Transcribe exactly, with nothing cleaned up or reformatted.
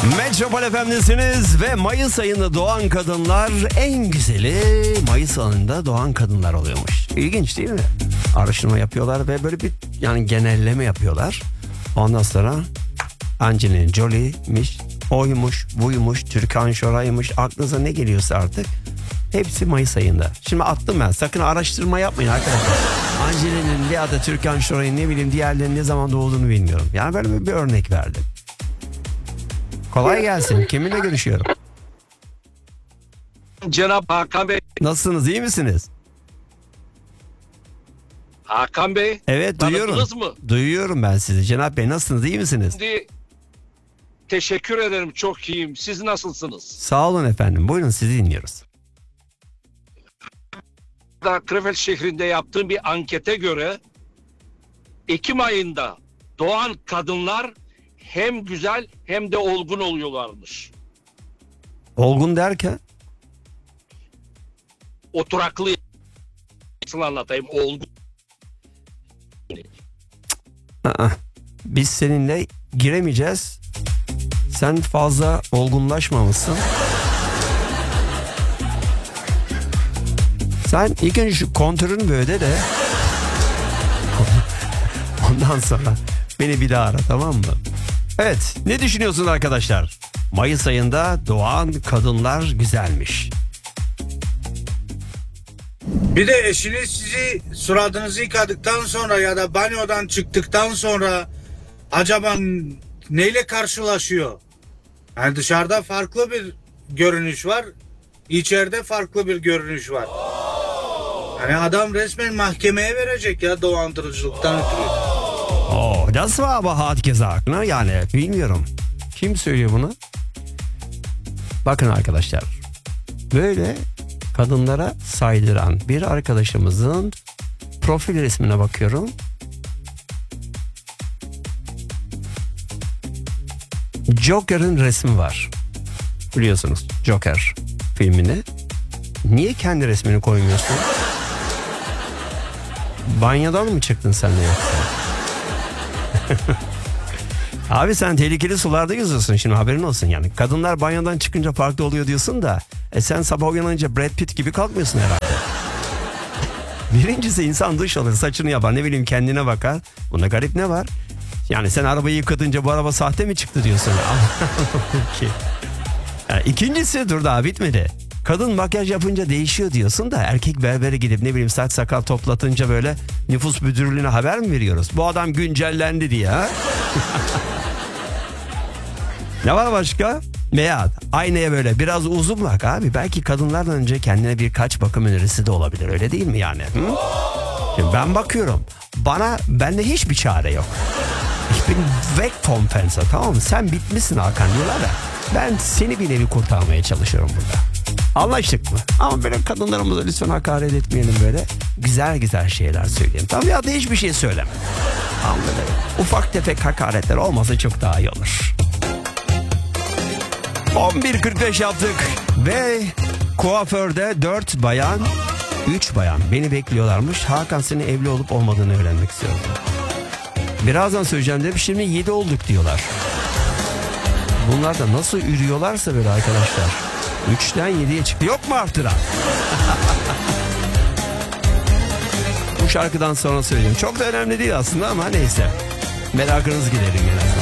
Metropol F M'desiniz ve Mayıs ayında doğan kadınlar en güzeli Mayıs ayında doğan kadınlar oluyormuş. İlginç değil mi? Araştırma yapıyorlar ve böyle bir yani genelleme yapıyorlar. Ondan sonra Angelina Jolie'miş, oymuş, buymuş, Türkan Şoray'mış, aklınıza ne geliyorsa artık hepsi Mayıs ayında. Şimdi attım ben, sakın araştırma yapmayın arkadaşlar. Angelina'nın ya da Türkan Şoray'ın ne bileyim diğerlerinin ne zaman doğduğunu bilmiyorum. Yani böyle bir, bir örnek verdim. Kolay gelsin. Kiminle görüşüyorum? Cenab Hakan Bey. Nasılsınız? İyi misiniz? Hakan Bey. Evet, duyuyorum. Tanıdınız mı? Duyuyorum ben sizi. Cenap Bey, nasılsınız? İyi misiniz? Şimdi teşekkür ederim. Çok iyiyim. Siz nasılsınız? Sağ olun efendim. Buyurun, sizi dinliyoruz. Da Krefeld şehrinde yaptığım bir ankete göre Ekim ayında doğan kadınlar hem güzel hem de olgun oluyorlarmış. Olgun derken? Oturaklı, nasıl anlatayım, olgun. Aa, biz seninle giremeyeceğiz. Sen fazla olgunlaşmamışsın. Sen ilk önce şu kontörünü böyle de ondan sonra beni bir daha ara, tamam mı? Evet, ne düşünüyorsunuz arkadaşlar? Mayıs ayında doğan kadınlar güzelmiş. Bir de eşiniz sizi suratınızı yıkadıktan sonra ya da banyodan çıktıktan sonra acaba neyle karşılaşıyor? Yani dışarıda farklı bir görünüş var, içeride farklı bir görünüş var. Yani adam resmen mahkemeye verecek ya dolandırıcılıktan ötürü. Oh, das war aber hart gesagt, ne? Yani bilmiyorum. Kim söylüyor bunu? Bakın arkadaşlar. Böyle kadınlara saydıran bir arkadaşımızın profil resmine bakıyorum. Joker'ın resmi var. Biliyorsunuz Joker filmini. Niye kendi resmini koymuyorsun? Banyodan mı çıktın sen de yoksa? Abi sen tehlikeli sularda yüzüyorsun, şimdi haberin olsun yani. Kadınlar banyodan çıkınca farklı oluyor diyorsun da e sen sabah uyanınca Brad Pitt gibi kalkmıyorsun herhalde. Birincisi, insan duş alır, saçını yapar, ne bileyim kendine bakar. Bunda garip ne var? Yani sen arabayı yıkadınca bu araba sahte mi çıktı diyorsun? Ki. Yani ikincisi, dur daha bitmedi. Kadın makyaj yapınca değişiyor diyorsun da erkek berbere gidip ne bileyim saç sakal toplatınca böyle nüfus müdürlüğüne haber mi veriyoruz? Bu adam güncellendi diye ha? Ne var başka? Veya aynaya böyle biraz uzun bak abi. Belki kadınlardan önce kendine birkaç bakım önerisi de olabilir, öyle değil mi yani? Hı? Şimdi ben bakıyorum. Bana, bende hiçbir çare yok. Ich bin weg vom Fenster, tamam mı? Sen bitmişsin Hakan diyorlar da ben seni bir nevi kurtarmaya çalışıyorum burada. Anlaştık mı? Ama böyle kadınlarımıza lütfen hakaret etmeyelim, böyle güzel güzel şeyler söyleyelim. Tamam ya da hiçbir şey söyleme. Tamam, böyle ufak tefek hakaretler olmasa çok daha iyi olur. on bir kırk beş yaptık ve kuaförde dört bayan, üç bayan beni bekliyorlarmış. Hakan, senin evli olup olmadığını öğrenmek istiyorum. Birazdan söyleyeceğim dedim, şimdi yedi olduk diyorlar. Bunlar da nasıl ürüyorlarsa böyle arkadaşlar. Üçten yediye çıktı. Yok mu artıran? Bu şarkıdan sonra söyleyeceğim. Çok da önemli değil aslında ama neyse. Merakınız giderin en azından.